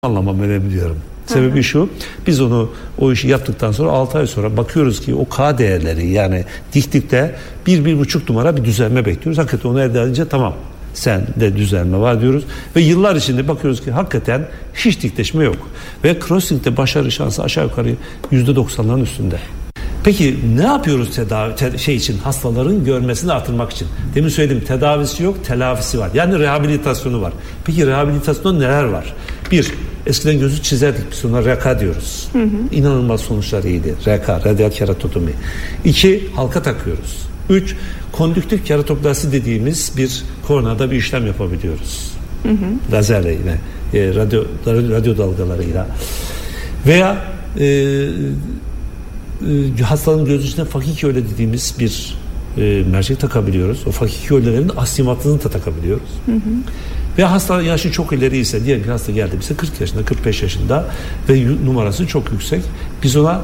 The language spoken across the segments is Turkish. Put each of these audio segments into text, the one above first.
anlamam önemli diyorum. Sebebi şu, biz o işi yaptıktan sonra 6 ay sonra bakıyoruz ki o K değerleri, yani diklikte 1-1,5 numara bir düzelme bekliyoruz. Hakikaten onu elde edince tamam, sen de düzelme var diyoruz. Ve yıllar içinde bakıyoruz ki hakikaten hiç dikleşme yok. Ve crossing'de başarı şansı aşağı yukarı %90'ların üstünde. Peki ne yapıyoruz için, hastaların görmesini artırmak için? Demin söyledim, tedavisi yok, telafisi var. Yani rehabilitasyonu var. Peki rehabilitasyonda neler var? Bir, eskiden gözü çizerdik, biz ona RK diyoruz. İnanılmaz sonuçlar iyiydi. RK, radyal keratotomi. 2, halka takıyoruz. 3, kondüktif keratoplasti dediğimiz bir korneada bir işlem yapabiliyoruz. Lazerle yine, radyo dalgalarıyla. Veya hastanın gözü içine fakikiyole dediğimiz bir mercek takabiliyoruz. O fakikiyolelerin astigmatını da takabiliyoruz. Ve hasta yaşı çok ileri ise, diyelim ki hasta geldi bize 40 yaşında, 45 yaşında ve numarası çok yüksek. Biz ona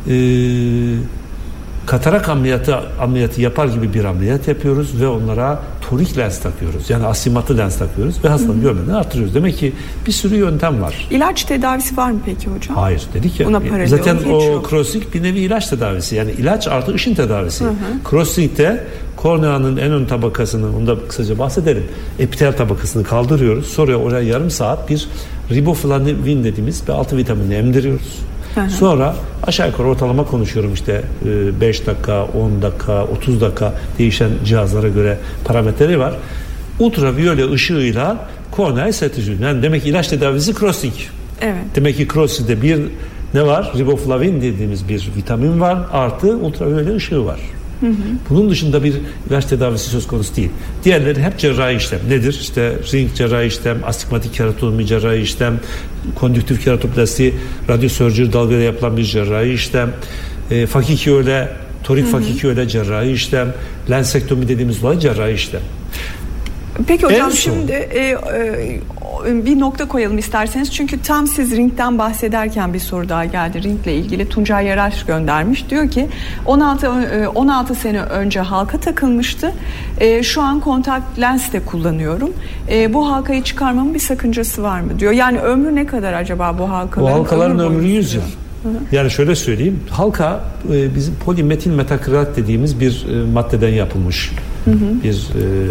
katarak ameliyatı yapar gibi bir ameliyat yapıyoruz ve onlara torik lens takıyoruz. Yani astigmatlı lens takıyoruz ve hastanın görmelerini artırıyoruz. Demek ki bir sürü yöntem var. İlaç tedavisi var mı peki hocam? Hayır, dedik ya. Zaten o crossing bir nevi ilaç tedavisi. Yani ilaç artı ışın tedavisi. Crossing'de korneanın en ön tabakasını, onu da kısaca bahsedelim, epitel tabakasını kaldırıyoruz. Sonra oraya yarım saat bir riboflavin dediğimiz bir altı vitamini emdiriyoruz. Sonra aşağı yukarı ortalama konuşuyorum, işte 5 dakika, 10 dakika, 30 dakika değişen cihazlara göre parametreleri var. Ultraviyole ışığıyla korneayı sertleştiriyor. Yani demek ki ilaç tedavisi crossing. Evet. Demek ki crossing'de bir ne var? Riboflavin dediğimiz bir vitamin var. Artı ultraviyole ışığı var. Bunun dışında bir ilaç tedavisi söz konusu değil. Diğerleri hep cerrahi işlem. Nedir? İşte ring cerrahi işlem, astigmatik keratotomi cerrahi işlem, kondüktif keratoplasti, radyosörcü dalgayla yapılan bir cerrahi işlem, fakikiyole, torik fakikiyole cerrahi işlem, lensektomi dediğimiz olay cerrahi işlem. Peki hocam, şimdi bir nokta koyalım isterseniz. Çünkü tam siz ringden bahsederken bir soru daha geldi. Ringle ilgili Tuncay Yaraş göndermiş. Diyor ki 16 sene önce halka takılmıştı. Şu an kontak lens de kullanıyorum. Bu halkayı çıkarmamın bir sakıncası var mı diyor. Yani ömrü ne kadar acaba bu halkaların? Bu halkaların ömrü 100 yıl. Yani şöyle söyleyeyim. Halka bizim polimetil metakrilat dediğimiz bir maddeden yapılmış bir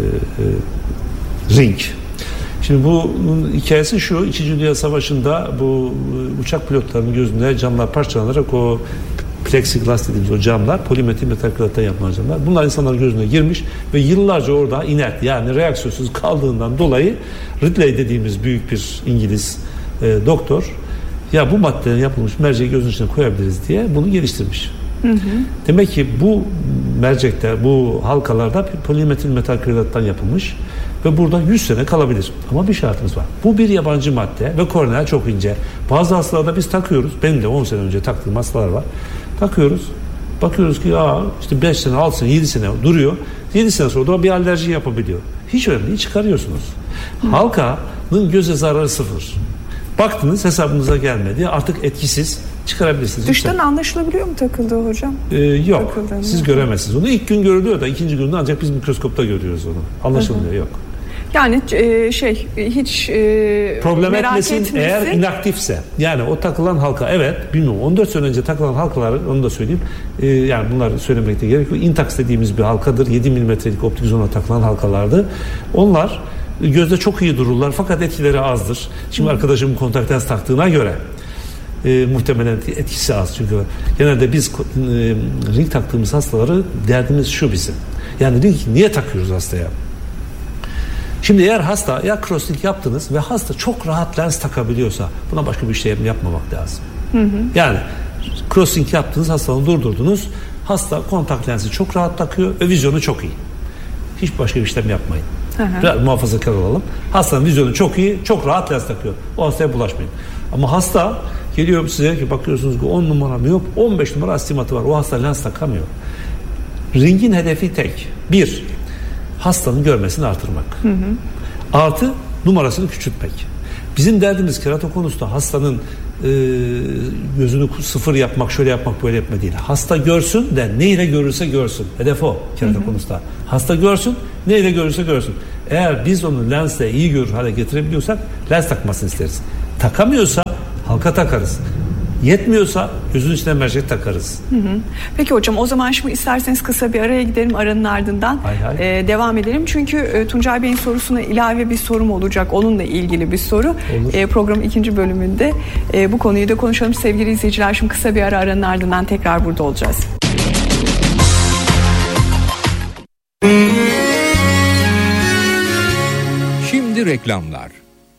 ring. Şimdi bunun hikayesi şu: 2. Dünya Savaşı'nda bu uçak pilotlarının gözünde camlar parçalanarak o plexiglas dediğimiz o camlar polimetil metakrilattan yapılan camlar. Bunlar insanların gözüne girmiş ve yıllarca orada inert, yani reaksiyonsuz kaldığından dolayı Ridley dediğimiz büyük bir İngiliz doktor, ya bu maddeden yapılmış merceği gözün içine koyabiliriz diye bunu geliştirmiş. Demek ki bu mercekler, bu halkalarda polimetil metakrilattan yapılmış ve burada 100 sene kalabilir. Ama bir şartımız var. Bu bir yabancı madde ve kornea çok ince. Bazı hastalarda biz takıyoruz. Benim de 10 sene önce taktığım hastalar var. Takıyoruz. Bakıyoruz ki işte 5 sene, 6 sene, 7 sene duruyor. 7 sene sonra da bir alerji yapabiliyor. Hiç önemli değil, çıkarıyorsunuz. Halkanın göze zararı 0. Baktınız hesabınıza gelmedi, artık etkisiz, çıkarabilirsiniz. Dıştan anlaşılabiliyor mu takıldığı hocam? Yok. Siz göremezsiniz onu. İlk gün görülüyor da ikinci günde ancak biz mikroskopta görüyoruz onu. Anlaşılmıyor, yok. Yani hiç problem merak etmesin eğer inaktifse. Yani o takılan halka, evet, bilmiyorum, 14 sene önce takılan halkalar, onu da söyleyeyim. Yani bunları söylemekte gerek yok. Intax dediğimiz bir halkadır. 7 milimetrelik optik zona takılan halkalardı. Onlar gözde çok iyi dururlar fakat etkileri azdır. Şimdi arkadaşımın kontak lens taktığına göre muhtemelen etkisi az, çünkü genelde biz ring taktığımız hastaları derdimiz şu bizim. Yani ring niye takıyoruz hastaya? Şimdi eğer hasta ya crossing yaptınız ve hasta çok rahat lens takabiliyorsa buna başka bir şey yapmamak lazım. Yani crossing yaptınız, hastanı durdurdunuz, hasta kontak lensi çok rahat takıyor ve vizyonu çok iyi. Hiç başka bir işlem yapmayın. Biraz muhafazakar olalım. Hastanın vizyonu çok iyi, çok rahat lens takıyor. O hastaya bulaşmayın. Ama hasta geliyor size ki bakıyorsunuz ki 10 numara mı yok, 15 numara astigmatı var. O hasta lens takamıyor. Ringin hedefi tek. 1. Hastanın görmesini artırmak. Artı numarasını küçültmek. Bizim derdimiz keratokonus'ta hastanın gözünü 0 yapmak, şöyle yapmak, böyle yapmak değil. Hasta görsün de neyle görürse görsün. Hedef o keratokonus'ta. Hasta görsün, neyle görürse görsün. Eğer biz onu lensle iyi görür hale getirebiliyorsak lens takmasını isteriz. Takamıyorsa halka takarız. Yetmiyorsa gözün içine mercek takarız. Peki hocam, o zaman şimdi isterseniz kısa bir araya gidelim, aranın ardından devam edelim. Çünkü Tuncay Bey'in sorusuna ilave bir sorum olacak. Onunla ilgili bir soru. Programın 2. bölümünde bu konuyu da konuşalım sevgili izleyiciler. Şimdi kısa bir aranın ardından tekrar burada olacağız. Şimdi reklamlar.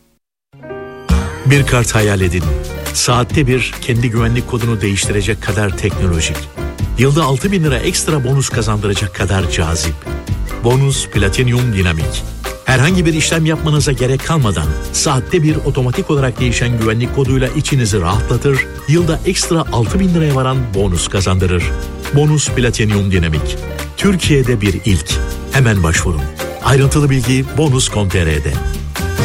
Bir kart hayal edin. Saatte bir kendi güvenlik kodunu değiştirecek kadar teknolojik. Yılda 6.000 lira ekstra bonus kazandıracak kadar cazip. Bonus Platinum Dinamik. Herhangi bir işlem yapmanıza gerek kalmadan saatte bir otomatik olarak değişen güvenlik koduyla içinizi rahatlatır, yılda ekstra 6.000 liraya varan bonus kazandırır. Bonus Platinum Dinamik. Türkiye'de bir ilk. Hemen başvurun. Ayrıntılı bilgi bonus.com.tr'de.